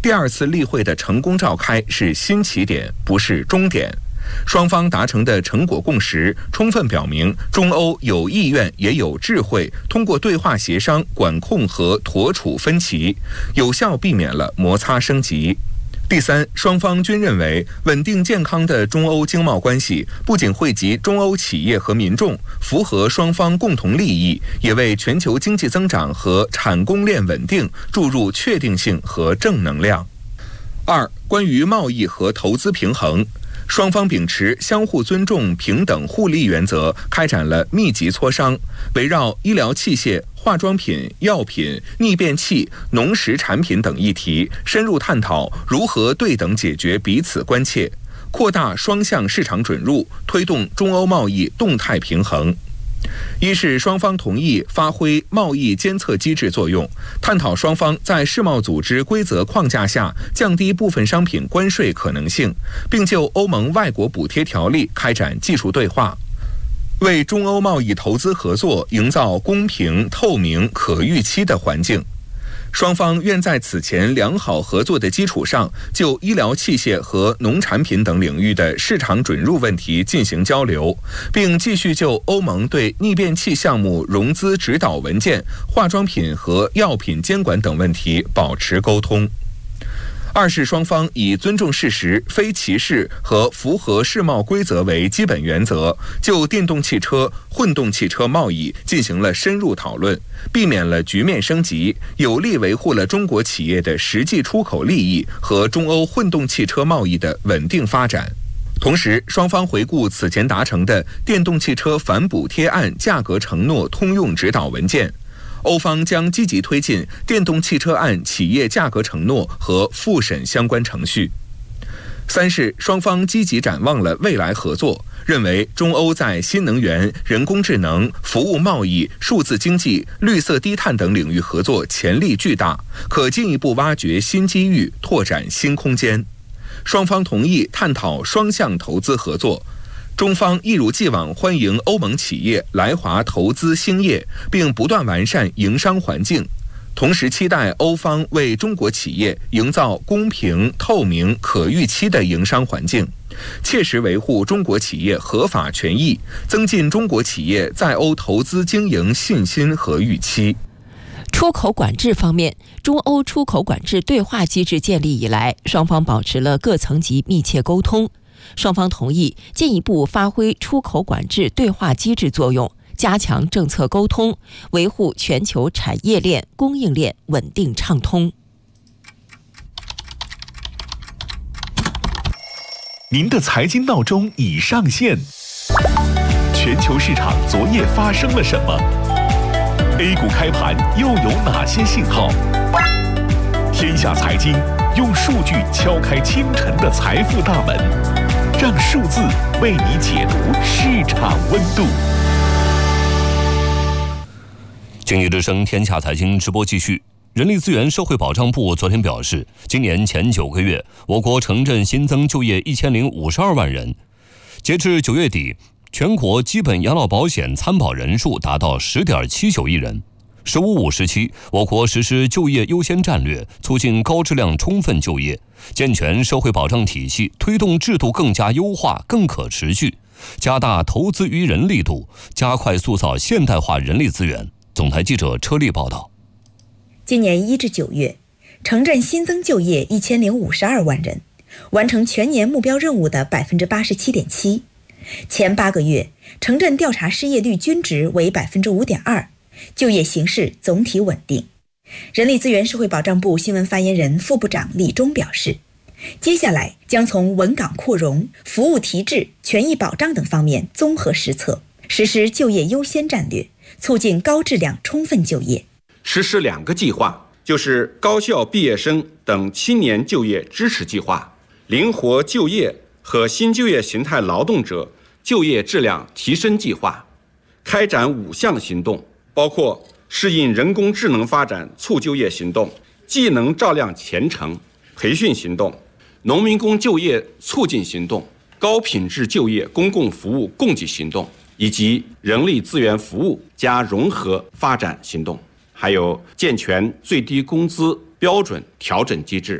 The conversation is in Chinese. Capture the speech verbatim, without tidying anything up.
第二次例会的成功召开是新起点，不是终点。双方达成的成果共识，充分表明中欧有意愿也有智慧，通过对话协商管控和妥处分歧，有效避免了摩擦升级。第三，双方均认为，稳定健康的中欧经贸关系不仅惠及中欧企业和民众，符合双方共同利益，也为全球经济增长和产供链稳定注入确定性和正能量。二，关于贸易和投资平衡，双方秉持相互尊重、平等互利原则，开展了密集磋商，围绕医疗器械、化妆品、药品、逆变器、农食产品等议题，深入探讨如何对等解决彼此关切，扩大双向市场准入，推动中欧贸易动态平衡。一是双方同意发挥贸易监测机制作用，探讨双方在世贸组织规则框架下降低部分商品关税可能性，并就欧盟外国补贴条例开展技术对话，为中欧贸易投资合作营造公平、透明、可预期的环境。双方愿在此前良好合作的基础上，就医疗器械和农产品等领域的市场准入问题进行交流，并继续就欧盟对逆变器项目融资指导文件、化妆品和药品监管等问题保持沟通。二是双方以尊重事实、非歧视和符合世贸规则为基本原则，就电动汽车、混动汽车贸易进行了深入讨论，避免了局面升级，有力维护了中国企业的实际出口利益和中欧混动汽车贸易的稳定发展。同时，双方回顾此前达成的电动汽车反补贴案价格承诺通用指导文件，欧方将积极推进电动汽车案企业价格承诺和复审相关程序。三是双方积极展望了未来合作，认为中欧在新能源、人工智能、服务贸易、数字经济、绿色低碳等领域合作潜力巨大，可进一步挖掘新机遇，拓展新空间。双方同意探讨双向投资合作，中方一如既往欢迎欧盟企业来华投资兴业，并不断完善营商环境，同时期待欧方为中国企业营造公平、透明、可预期的营商环境，切实维护中国企业合法权益，增进中国企业在欧投资经营信心和预期。 出口管制方面，中欧出口管制对话机制建立以来，双方保持了各层级密切沟通。双方同意进一步发挥出口管制对话机制作用，加强政策沟通，维护全球产业链、供应链稳定畅通。 您的财经闹钟已上线，全球市场昨夜发生了什么？ A 股开盘又有哪些信号？天下财经用数据敲开清晨的财富大门，让数字为你解读市场温度。 经济之声天下财经直播继续。人力资源社会保障部昨天表示，今年前九个月，我国城镇新增就业一千零五十二万人。截至九月底，全国基本养老保险参保人数达到十点七九亿人。十五五时期，我国实施就业优先战略，促进高质量充分就业，健全社会保障体系，推动制度更加优化、更可持续，加大投资于人力度，加快塑造现代化人力资源。总台记者车丽报道。 今年一至九月，城镇新增就业一千零五十二万人，完成全年目标任务的百分之八十七点七。前八个月，城镇调查失业率均值为百分之五点二，就业形势总体稳定。人力资源社会保障部新闻发言人、副部长李忠表示，接下来将从稳岗扩容、服务提质、权益保障等方面综合施策，实施就业优先战略，促进高质量充分就业。 实施两个计划，就是高校毕业生等青年就业支持计划、灵活就业和新就业形态劳动者就业质量提升计划，开展五项行动，包括适应人工智能发展促就业行动、技能照亮前程培训行动、农民工就业促进行动、高品质就业公共服务供给行动，以及人力资源服务加融合发展行动，还有健全最低工资标准调整机制。